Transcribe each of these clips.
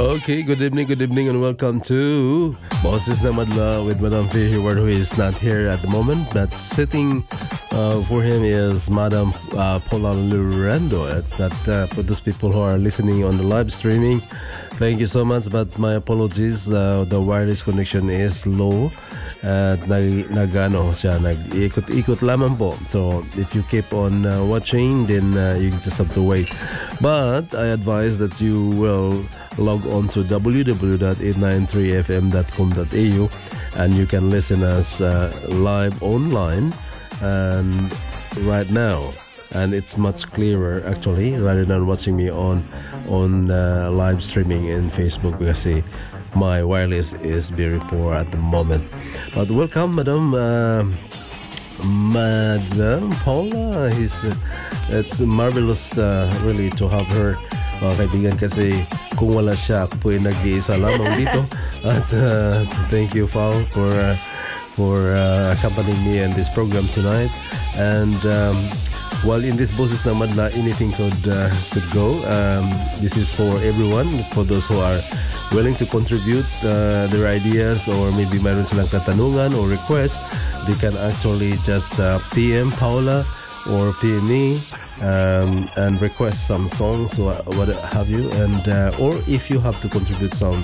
Okay, good evening, and welcome to Boses na Madla with Madam Faye Hayward, who is not here at the moment, but sitting for him is Madam Paula Lurando. For those people who are listening on the live streaming, thank you so much, but my apologies, the wireless connection is low. At nag-ikot lamang po. So if you keep on watching, then you just have to wait. But I advise that you will log on to www.893fm.com.au and you can listen us live online and right now. And it's much clearer actually rather than watching me on live streaming in Facebook, because my wireless is very poor at the moment. But welcome, Madam Paula. It's marvelous really to have her, mga kaibigan, kasi kung wala siya, ako po ay nag-iisa lamang dito. At thank you, Paul, for accompanying me in this program tonight. And while in this Boses na Madla, anything could go. This is for everyone, for those who are willing to contribute their ideas, or maybe mayroon silang katanungan or request. They can actually just PM Paula or PM me and request some songs or what have you. And or if you have to contribute some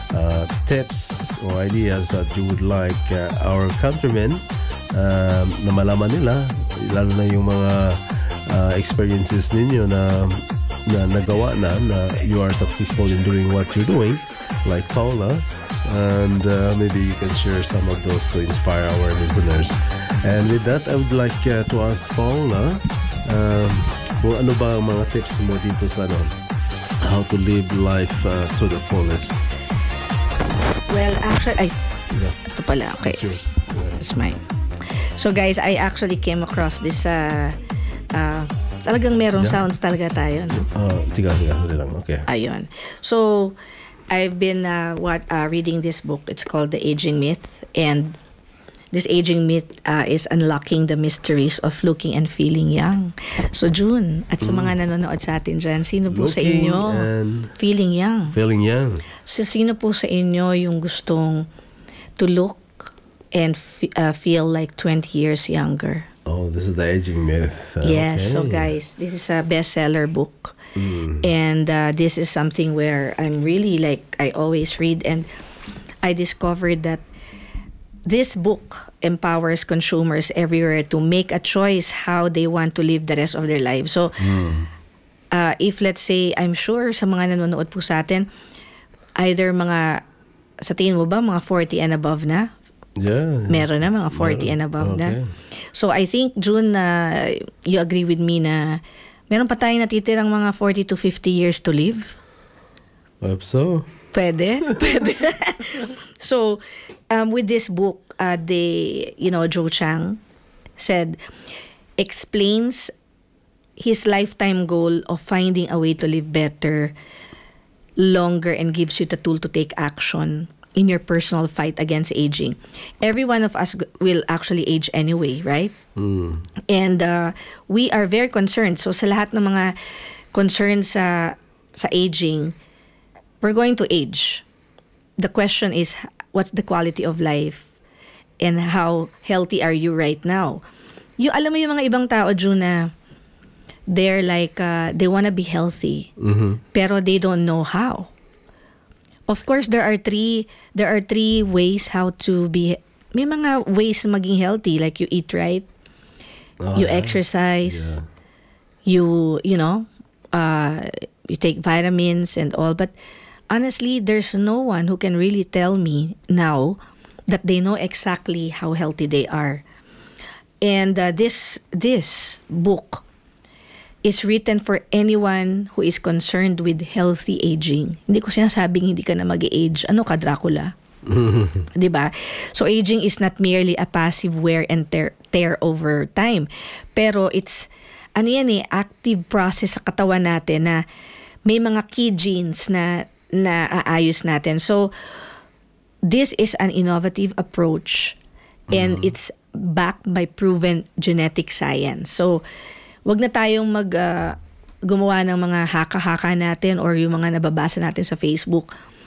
tips or ideas that you would like our countrymen na malaman nila, lalo na yung mga experiences ninyo na nagawa na you are successful in doing what you're doing, like Paula, and maybe you can share some of those to inspire our listeners. And with that, I would like to ask Paula kung ano ba ang mga tips mo dito sa how to live life to the fullest. Well, actually, ito pala, okay. It's yours. It's mine. So guys, I actually came across this talagang merong sounds talaga tayo, no? Tiga lang. Okay. Ayun. So I've been reading this book. It's called The Aging Myth, and this aging myth is unlocking the mysteries of looking and feeling young. So June, at sa mga nanonood sa atin dyan, sino po sa inyo feeling young? Feeling young. So sino po sa inyo yung gustong to look and feel like 20 years younger? Oh, this is The Aging Myth. Yes, okay. So guys, this is a bestseller book. And this is something where I'm really I always read, and I discovered that this book empowers consumers everywhere to make a choice how they want to live the rest of their lives. So, if let's say, I'm sure sa mga nanonood po sa atin, either sa tingin mo ba, mga 40 and above na? Yeah. Meron na mga 40 and above na. So I think, June, you agree with me na meron pa tayong natitirang mga 40 to 50 years to live? I hope so. Pwede. So, with this book, Joe Chang said, explains his lifetime goal of finding a way to live better, longer, and gives you the tool to take action in your personal fight against aging. Every one of us will actually age anyway, right? And we are very concerned. So sa lahat ng mga concerns sa aging, we're going to age. The question is, what's the quality of life and how healthy are you right now? Alam mo yung mga ibang tao, June, na they're they want to be healthy, pero they don't know how. Of course, there are three ways how to be. May mga ways maging healthy, like you eat right, you exercise, you take vitamins and all. But honestly, there's no one who can really tell me now that they know exactly how healthy they are. And this book is written for anyone who is concerned with healthy aging. Hindi ko sinasabing hindi ka na mag-age. Ano ka, Dracula? Diba? So aging is not merely a passive wear and tear over time. Pero it's, active process sa katawan natin na may mga key genes na aayos natin. So, this is an innovative approach, and it's backed by proven genetic science. So, wag na tayong gumawa ng mga haka-haka natin or yung mga nababasa natin sa Facebook.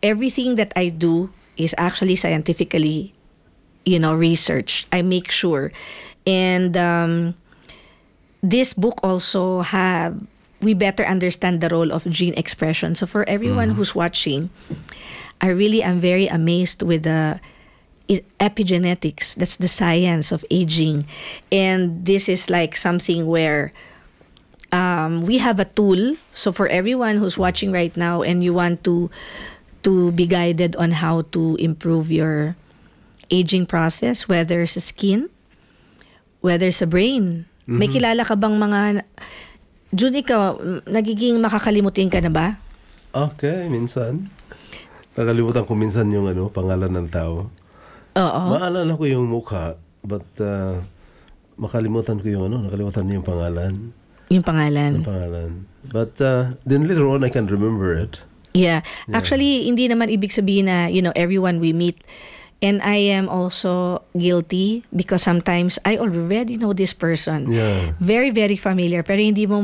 everything that I do is actually scientifically, researched. I make sure. And this book also we better understand the role of gene expression. So for everyone who's watching, I really am very amazed with the epigenetics. That's the science of aging. And this is like something where we have a tool. So for everyone who's watching right now and you want to be guided on how to improve your aging process, whether sa skin, whether sa brain. May kilala ka bang mga... Jun, ikaw, nagiging makakalimutin ka na ba? Okay, minsan. Nakalimutan ko minsan yung pangalan ng tao. Oo. Maalala ko yung mukha, but nakalimutan yung pangalan. Yung pangalan. But then later on, I can remember it. Yeah. Actually, hindi naman ibig sabihin na, everyone we meet. And I am also guilty because sometimes I already know this person. Yeah. Very, very familiar. Pero hindi mo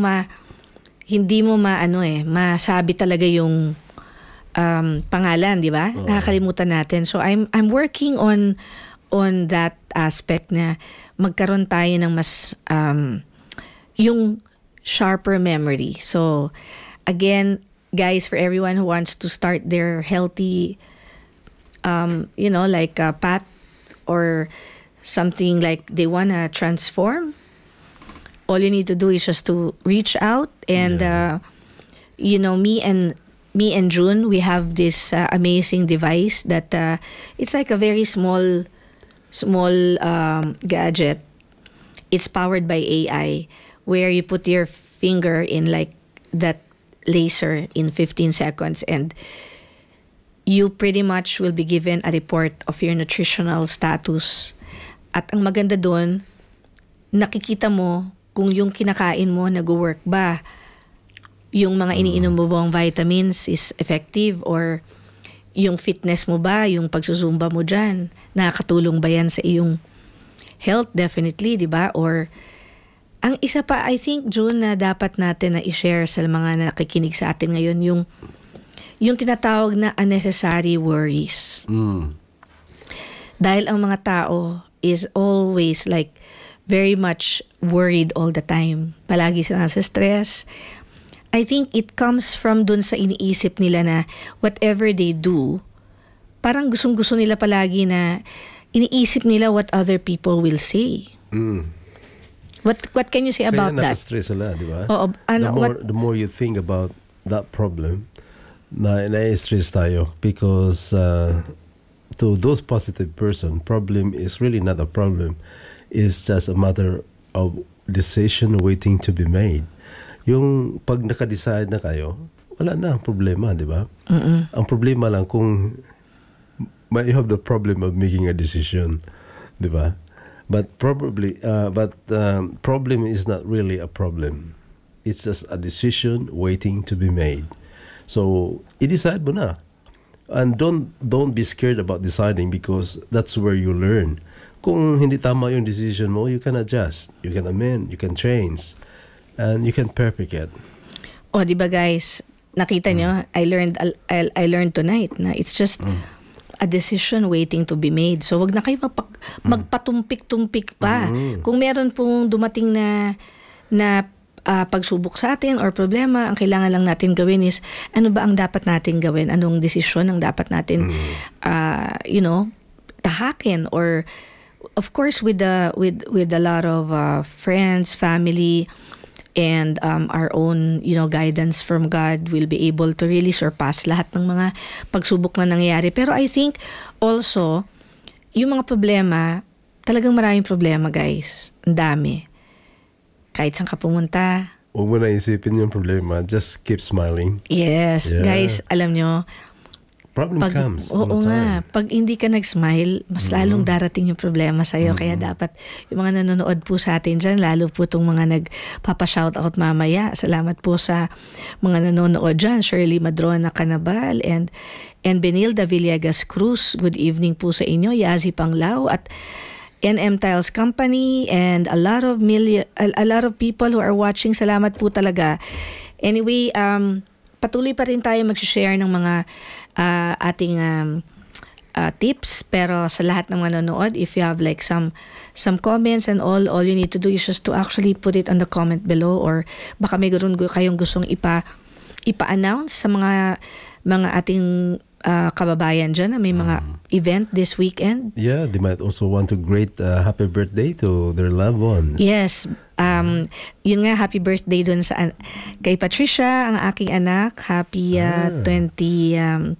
masabi talaga yung pangalan, di ba? Nakakalimutan natin. So I'm working on that aspect na magkaroon tayo ng mas yung sharper memory. So again, guys, for everyone who wants to start their healthy like a path or something like they want to transform, all you need to do is just to reach out and me and June, we have this amazing device that it's like a very small gadget. It's powered by AI, where you put your finger in like that laser in 15 seconds and you pretty much will be given a report of your nutritional status. At ang maganda doon, nakikita mo kung yung kinakain mo nag-work ba, yung mga iniinom mo bang vitamins is effective, or yung fitness mo ba, yung pagsusumba mo dyan, nakakatulong ba yan sa iyong health? Definitely, di ba? Or ang isa pa, I think, June, na dapat natin na i-share sa mga nakikinig sa atin ngayon, yung tinatawag na unnecessary worries. Dahil ang mga tao is always like very much worried all the time. Palagi sila nasa stress. I think it comes from dun sa iniisip nila na whatever they do, parang gustong-gusto nila palagi na iniisip nila what other people will say. What can you say about that? Kaya naka-stress sila, di ba? Oo, the more you think about that problem, na-stress tayo because to those positive person, problem is really not a problem. It's just a matter of decision waiting to be made. Yung pag naka-decide na kayo, wala na ang problema, di ba? Ang problema lang kung you have the problem of making a decision, di ba? But problem is not really a problem. It's just a decision waiting to be made. So, i-decide mo na. And don't be scared about deciding because that's where you learn. Kung hindi tama yung decision mo, you can adjust, you can amend, you can change, and you can perfect it. Oh, di ba guys, nakita nyo, I learned tonight na it's just a decision waiting to be made. So, wag na kayo magpatumpik-tumpik pa. Kung meron pong dumating na pagsubok sa atin or problema, ang kailangan lang natin gawin is ano ba ang dapat natin gawin? Anong desisyon ang dapat natin tahakin, or of course with a lot of friends, family, and our own guidance from God, will be able to really surpass lahat ng mga pagsubok na nangyayari. Pero I think also yung mga problema, talagang maraming problema, guys. Ang dami. Kahit saan ka pumunta. Huwag mo na isipin yung problema. Just keep smiling. Yes. Yeah. Guys, alam nyo, problem comes all oo the time. nga. Pag hindi ka nag-smile, mas lalong darating yung problema sa'yo. Kaya dapat, yung mga nanonood po sa atin dyan, lalo po itong mga nagpapa-shoutout mamaya. Salamat po sa mga nanonood dyan. Shirley Madrona Canabal and Benilda Villegas Cruz. Good evening po sa inyo. Yazi Panglao at NM Tiles Company and a lot of people who are watching. Salamat po talaga. Anyway, patuloy pa rin tayo mag-share ng mga ating tips, pero sa lahat ng manonood, if you have like some comments and all you need to do is just to actually put it on the comment below, or baka may kayong gustong ipa-announce sa mga ating kababayan dyan na may mga event this weekend. Yeah, they might also want to greet happy birthday to their loved ones. Yes. Yun nga, happy birthday dun kay Patricia, ang aking anak. Happy 28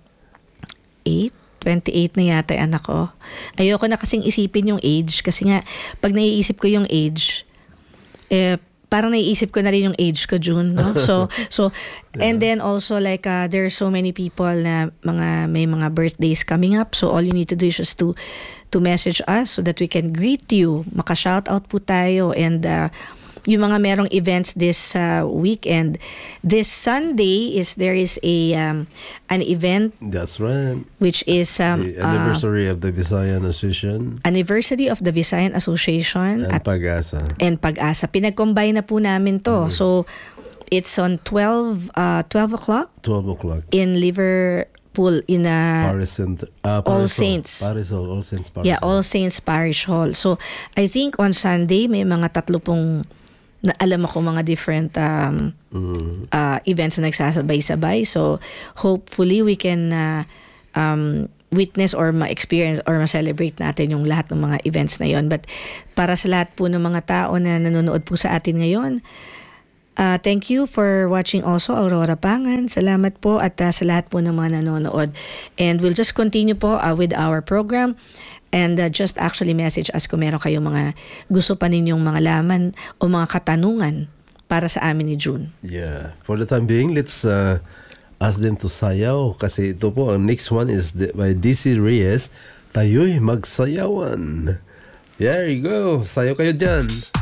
na yata yung anak ko. Ayoko na kasing isipin yung age kasi nga, pag naiisip ko yung age, parang naiisip ko na rin yung age ko, June, no? So and then also like there are so many people na may mga birthdays coming up. So all you need to do is just to message us so that we can greet you. Maka-shout out po tayo, and yung mga merong events this weekend. This Sunday there is an event. That's right. Which is the anniversary of the Visayan Association. Anniversary of the Visayan Association and Pag-asa. And Pag-asa. Pinag-combine na po namin to. So it's on 12 o'clock. 12 o'clock. In Liverpool in Paris Center. All Saints. Paris Hall. All Saints Paris Yeah, Hall. All Saints Parish Hall. So I think on Sunday may mga 30 na alam ako mga different events na nagsasabay-sabay. So hopefully we can witness or ma-experience or ma-celebrate natin yung lahat ng mga events na yon. But para sa lahat po ng mga tao na nanonood po sa atin ngayon, thank you for watching also Aurora Pangan. Salamat po at sa lahat po ng mga nanonood. And we'll just continue po with our program. And just actually message us kung meron kayong mga gusto pa ninyong mga laman o mga katanungan para sa amin ni June. Yeah. For the time being, let's ask them to sayaw. Kasi ito po, ang next one is by DC Reyes. Tayo'y magsayawan. There you go. Sayaw kayo dyan.